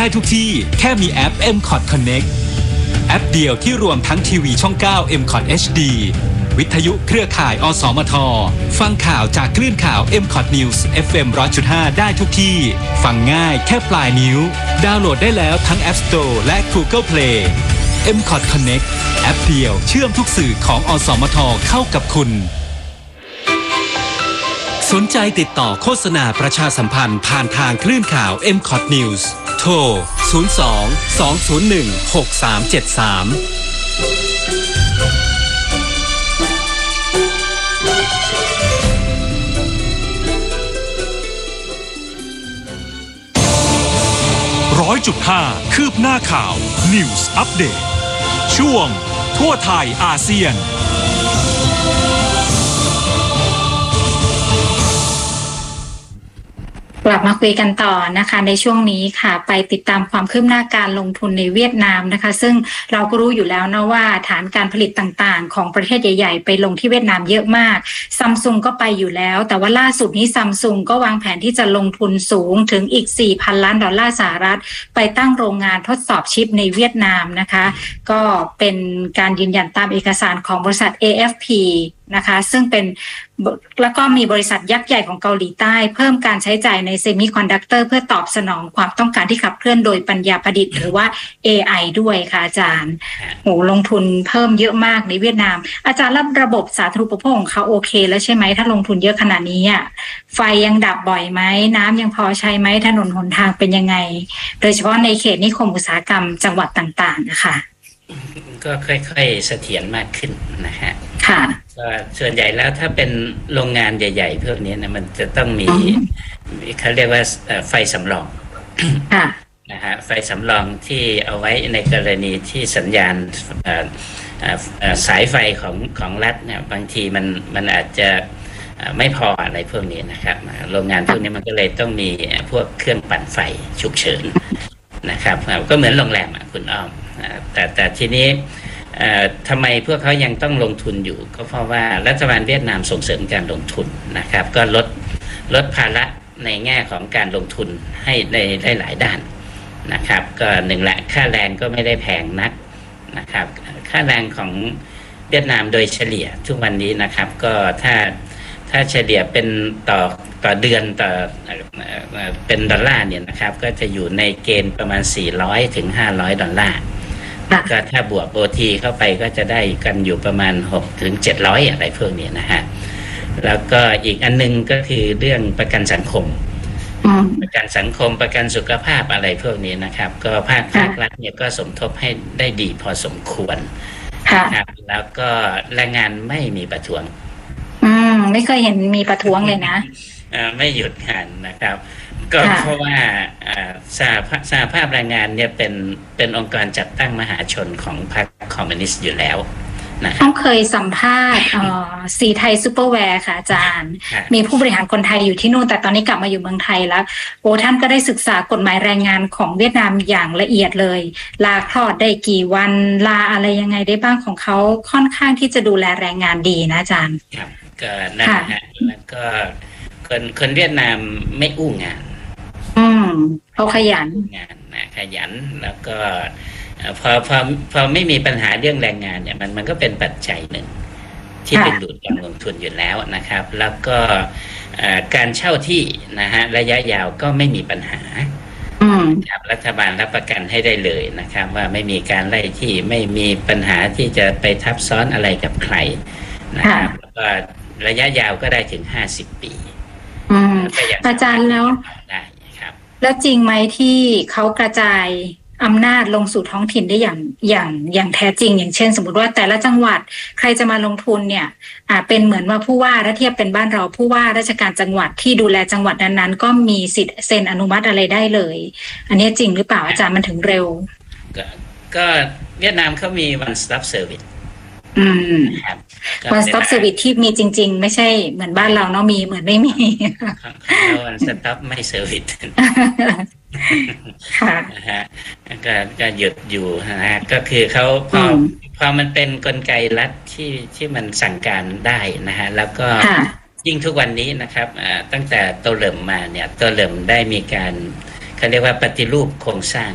ทุกที่แค่มีแอป MCOT Connect แอปเดียวที่รวมทั้งทีวีช่อง 9 MCOT HD วิทยุเครือข่ายอสมทฟังข่าวจากคลื่นข่าว MCOT News FM 100.5 ได้ทุกที่ฟังง่ายแค่ปลายนิ้วดาวน์โหลดได้แล้วทั้ง App Store และ Google Play MCOT Connect แอปเดียวเชื่อมทุกสื่อของอสมทเข้ากับคุณสนใจติดต่อโฆษณาประชาสัมพันธ์ผ่านทางคลื่นข่าว MCOT News โทร 100.5 คืบหน้าข่าว News Update ช่วงทั่วไทยอาเซียนกลับมาคุยกันต่อนะคะในช่วงนี้ค่ะไปติดตามความคืบหน้าการลงทุนในเวียดนามนะคะซึ่งเราก็รู้อยู่แล้วนะว่าฐานการผลิตต่างๆของประเทศใหญ่ๆไปลงที่เวียดนามเยอะมากซัมซุงก็ไปอยู่แล้วแต่ว่าล่าสุดนี้ซัมซุงก็วางแผนที่จะลงทุนสูงถึงอีก 4,000 ล้านดอลลาร์สหรัฐไปตั้งโรงงานทดสอบชิปในเวียดนามนะคะก็เป็นการยืนยันตามเอกสารของบริษัท AFPนะคะซึ่งเป็นแล้วก็มีบริษัทยักษ์ใหญ่ของเกาหลีใต้เพิ่มการใช้จ่ายในเซมิคอนดักเตอร์เพื่อตอบสนองความต้องการที่ขับเคลื่อนโดยปัญญาประดิษฐ์หรือว่า AI ด้วยค่ะอาจารย์ลงทุนเพิ่มเยอะมากในเวียดนามอาจารย์รับระบบสาธารณูปโภคของเขาโอเคแล้วใช่ไหมถ้าลงทุนเยอะขนาดนี้อ่ะไฟยังดับบ่อยไหมน้ำยังพอใช้ไหมถนนหนทางเป็นยังไงโดยเฉพาะในเขตนิคมอุตสาหกรรมจังหวัดต่างๆนะคะก็ค่อยๆเสถียรมากขึ้นนะฮะค่ะส่วนใหญ่แล้วถ้าเป็นโรงงานใหญ่ๆพวกนี้นะมันจะต้องมีเขาเรียกว่าไฟสำรองนะฮะไฟสำรองที่เอาไว้ในกรณีที่สัญญาณสายไฟของรัฐเนี่ยบางทีมันอาจจะไม่พออะไรพวกนี้นะครับโรงงานพวกนี้มันก็เลยต้องมีพวกเครื่องปั่นไฟฉุกเฉินนะครับก็เหมือนโรงแรมคุณอ้อมแต่ทีนี้ทำไมพวกเขายังต้องลงทุนอยู่ก็เพราะว่ารัฐบาลเวียดนามส่งเสริมการลงทุนนะครับก็ลดภาระในแง่ของการลงทุนให้ได้หลายด้านนะครับก็หนึ่งละค่าแรงก็ไม่ได้แพงนักนะครับค่าแรงของเวียดนามโดยเฉลี่ยทุกวันนี้นะครับก็ถ้าเฉลี่ยเป็นต่อเดือนต่อเป็นดอลลาร์เนี่ยนะครับก็จะอยู่ในเกณฑ์ประมาณ400 ถึง 500 ดอลลาร์ก็ถ้าบวก OT เข้าไปก็จะได้กันอยู่ประมาณ6 ถึง 700อะไรพวกนี้นะฮะแล้วก็อีกอันนึงก็คือเรื่องประกันสังคมประกันสังคมประกันสุขภาพอะไรพวกนี้นะครับก็ภาครัฐเนี่ยก็สมทบให้ได้ดีพอสมควรครับแล้วก็แรงงานไม่มีประท้วงไม่เคยเห็นมีประท้วงเลยนะไม่หยุดงานนะครับก็เพราะว่าสหภาพแรงงานเนี่ยเป็นองค์กรจัดตั้งมหาชนของพรรคคอมมิวนิสต์อยู่แล้วนะครับต้องเคยสัมภาษณ์สีไทยซูเปอร์แวร์ค่ะอาจารย์มีผู้บริหารคนไทยอยู่ที่นู่นแต่ตอนนี้กลับมาอยู่เมืองไทยแล้วท่านก็ได้ศึกษากฎหมายแรงงานของเวียดนามอย่างละเอียดเลยลาคลอดได้กี่วันลาอะไรยังไงได้บ้างของเขาค่อนข้างที่จะดูแลแรงงานดีนะอาจารย์ครับก็นั่นนะแล้วก็คนเวียดนามไม่อู้งานเขาขยันงานนะขยันแล้วก็พอไม่มีปัญหาเรื่องแรงงานเนี่ยมันก็เป็นปัจจัยหนึ่งที่ดึงดูดการลงทุนอยู่แล้วนะครับแล้วก็การเช่าที่นะฮะระยะยาวก็ไม่มีปัญหาครับรัฐบาลรับประกันให้ได้เลยนะครับว่าไม่มีการไล่ที่ไม่มีปัญหาที่จะไปทับซ้อนอะไรกับใครนะครับแล้วก็ระยะยาวก็ได้ถึง50 ปีอาจารย์แล้วได้ครับแล้วจริงไหมที่เขากระจายอำนาจลงสู่ท้องถิ่นได้อย่างแท้จริงอย่างเช่นสมมติว่าแต่ละจังหวัดใครจะมาลงทุนเนี่ยเป็นเหมือนว่าผู้ว่าถ้าเทียบเป็นบ้านเราผู้ว่าราชการจังหวัดที่ดูแลจังหวัดนั้นๆก็มีสิทธิ์เซ็นอนุมัติอะไรได้เลยอันนี้จริงหรือเปล่าอาจารย์มันถึงเร็วก็เวียดนามเขามี one stop service one stop service ที่มีจริงๆไม่ใช่เหมือนบ้านเราเนาะมีเหมือนไม่มี one stop ไม่ service ค่ะนะฮะก็หยุดอยู่นะฮะก็คือเขาพอมันเป็นกลไกรัฐที่มันสั่งการได้นะฮะแล้วก็ยิ่งทุกวันนี้นะครับตั้งแต่โตเหลิมมาเนี่ยโตเหลิมได้มีการเขาเรียกว่าปฏิรูปโครงสร้าง